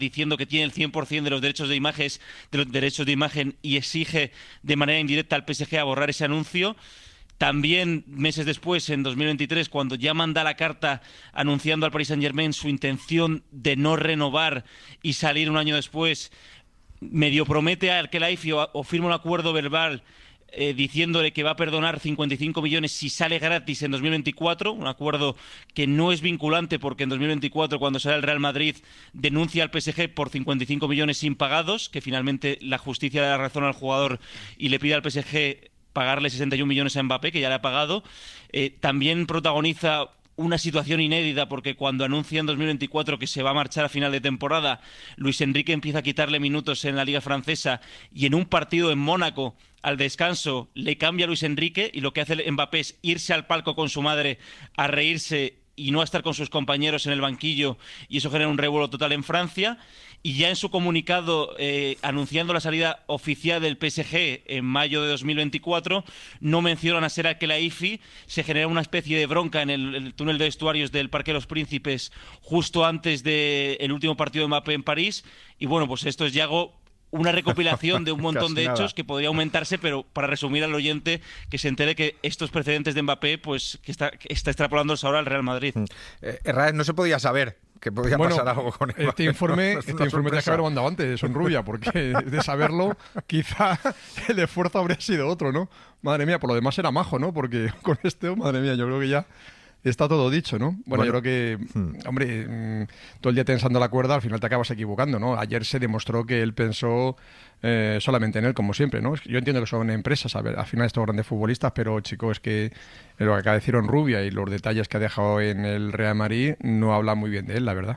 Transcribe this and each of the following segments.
diciendo que tiene el 100% de los derechos de imagen y exige de manera indirecta al PSG a borrar ese anuncio. También meses después, en 2023, cuando ya manda la carta anunciando al Paris Saint-Germain su intención de no renovar y salir un año después, medio promete al Khelaifi o firma un acuerdo verbal diciéndole que va a perdonar 55 millones si sale gratis en 2024, un acuerdo que no es vinculante porque en 2024, cuando sale el Real Madrid, denuncia al PSG por 55 millones impagados, que finalmente la justicia da razón al jugador y le pide al PSG pagarle 61 millones a Mbappé, que ya le ha pagado. También protagoniza una situación inédita porque cuando anuncia en 2024 que se va a marchar a final de temporada, Luis Enrique empieza a quitarle minutos en la Liga Francesa y en un partido en Mónaco al descanso le cambia a Luis Enrique y lo que hace Mbappé es irse al palco con su madre a reírse y no a estar con sus compañeros en el banquillo, y eso genera un revuelo total en Francia. Y ya en su comunicado anunciando la salida oficial del PSG en mayo de 2024, no mencionan a Nasser Al-Khelaifi. Se genera una especie de bronca en el túnel de vestuarios del Parque de los Príncipes justo antes del último partido de Mbappé en París. Y bueno, pues esto es, Yago, una recopilación de un montón de hechos que podría aumentarse, pero para resumir al oyente que se entere que estos precedentes de Mbappé, pues que está extrapolándolos ahora al Real Madrid. Raed, no se podía saber que podía pasar algo con Mbappé. Este informe tenía que haber mandado antes, son Rubia, porque de saberlo quizá el esfuerzo habría sido otro, ¿no? Madre mía, por lo demás era majo, ¿no? Porque con este, madre mía, yo creo que ya está todo dicho, ¿no? Bueno, yo creo que, hombre, todo el día tensando la cuerda, al final te acabas equivocando, ¿no? Ayer se demostró que él pensó solamente en él, como siempre, ¿no? Yo entiendo que son empresas, a ver, al final estos grandes futbolistas, pero, chicos, es que lo que acaba de decir Rubia y los detalles que ha dejado en el Real Madrid no hablan muy bien de él, la verdad.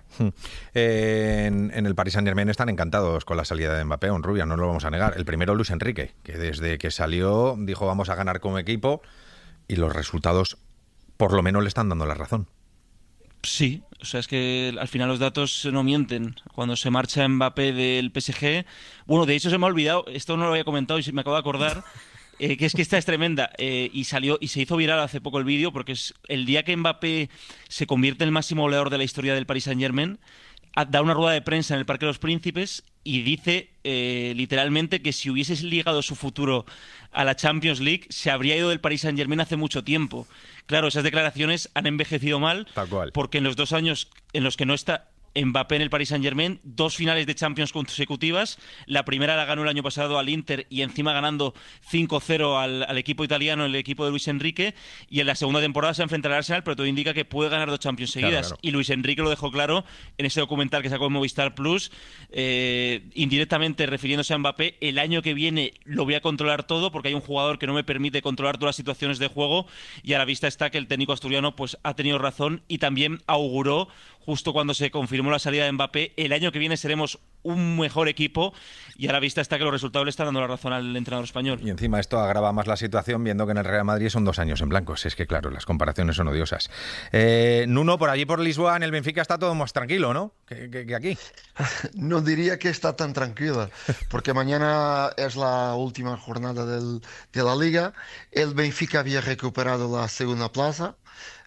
En el Paris Saint-Germain están encantados con la salida de Mbappé, Rubia, no lo vamos a negar. El primero, Luis Enrique, que desde que salió dijo vamos a ganar como equipo, y los resultados por lo menos le están dando la razón. Sí, o sea, es que al final los datos no mienten. Cuando se marcha Mbappé del PSG... Bueno, de hecho se me ha olvidado, esto no lo había comentado y me acabo de acordar, que es que esta es tremenda. Y se hizo viral hace poco el vídeo porque es el día que Mbappé se convierte en el máximo goleador de la historia del Paris Saint-Germain, da una rueda de prensa en el Parque de los Príncipes y dice literalmente que si hubieses ligado su futuro a la Champions League, se habría ido del Paris Saint-Germain hace mucho tiempo. Claro, esas declaraciones han envejecido mal, tal cual, porque en los 2 años en los que no está Mbappé en el Paris Saint-Germain, 2 finales de Champions consecutivas. La primera la ganó el año pasado al Inter y encima ganando 5-0 al equipo italiano, el equipo de Luis Enrique. Y en la segunda temporada se enfrentará al Arsenal, pero todo indica que puede ganar 2 Champions seguidas. Claro. Y Luis Enrique lo dejó claro en ese documental que sacó en Movistar Plus, indirectamente refiriéndose a Mbappé: el año que viene lo voy a controlar todo porque hay un jugador que no me permite controlar todas las situaciones de juego. Y a la vista está que el técnico asturiano pues ha tenido razón, y también auguró, justo cuando se confirmó la salida de Mbappé, el año que viene seremos un mejor equipo, y a la vista está que los resultados le están dando la razón al entrenador español. Y encima esto agrava más la situación viendo que en el Real Madrid son 2 años en blanco. Es que claro, las comparaciones son odiosas. Nuno, por allí por Lisboa, en el Benfica está todo más tranquilo, ¿no? Que aquí. No diría que está tan tranquila, porque mañana es la última jornada de la Liga. El Benfica había recuperado la segunda plaza.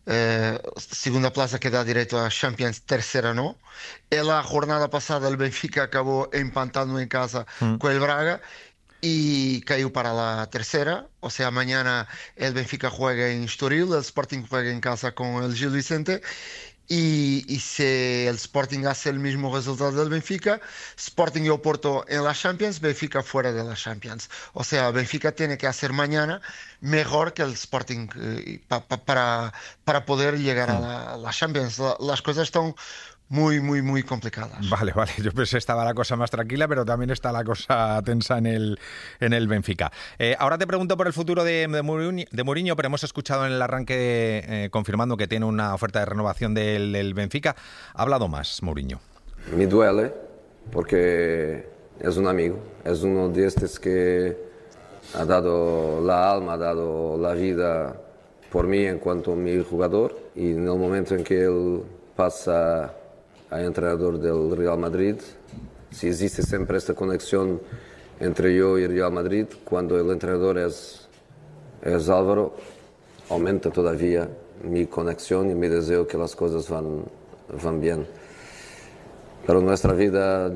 Segunda plaza que dá direito a Champions, terceira não. La jornada passada o Benfica acabou empatando em casa com o Braga e caiu para a terceira. O sea, amanhã o Benfica juega em Estoril, o Sporting juega em casa com o Gil Vicente. Y si el Sporting hace el mismo resultado del Benfica, Sporting y Oporto en la Champions, Benfica fuera de la Champions. O sea, Benfica tiene que hacer mañana mejor que el Sporting para poder llegar a la Champions. Las cosas están muy complicadas. Vale, yo pensé estaba la cosa más tranquila, pero también está la cosa tensa en el Benfica. Ahora te pregunto por el futuro de Mourinho, pero hemos escuchado en el arranque confirmando que tiene una oferta de renovación del Benfica. ¿Ha hablado más Mourinho? Me duele porque es un amigo, es uno de estos que ha dado la alma, ha dado la vida por mí en cuanto a mi jugador, y en el momento en que él pasa a entrenador del Real Madrid, si existe siempre esta conexión entre yo y el Real Madrid, cuando el entrenador es Álvaro, aumenta todavía mi conexión y mi deseo que las cosas van bien. pero nuestra vida